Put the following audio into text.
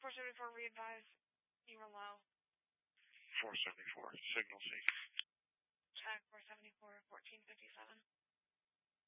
474, re-advise. You were low. 474, signal C. Check, 474, 1457.